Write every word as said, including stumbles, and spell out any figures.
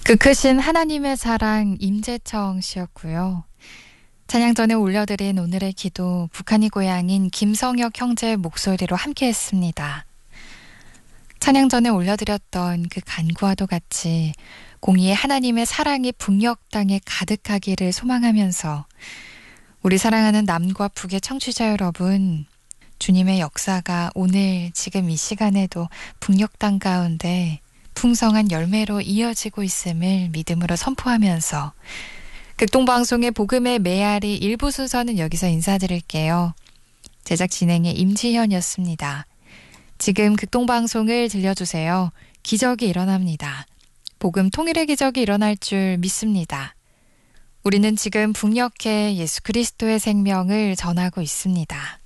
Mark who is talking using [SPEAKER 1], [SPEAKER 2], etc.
[SPEAKER 1] 그 크신 하나님의 사랑 임재청 씨였고요. 찬양 전에 올려드린 오늘의 기도 북한이 고향인 김성혁 형제의 목소리로 함께했습니다. 찬양 전에 올려드렸던 그 간구와도 같이 공의의 하나님의 사랑이 북녘 땅에 가득하기를 소망하면서 우리 사랑하는 남과 북의 청취자 여러분, 주님의 역사가 오늘 지금 이 시간에도 북녘 땅 가운데 풍성한 열매로 이어지고 있음을 믿음으로 선포하면서 극동방송의 복음의 메아리 일부 순서는 여기서 인사드릴게요. 제작 진행의 임지현이었습니다. 지금 극동방송을 들려주세요. 기적이 일어납니다. 복음 통일의 기적이 일어날 줄 믿습니다. 우리는 지금 북녘에 예수 그리스도의 생명을 전하고 있습니다.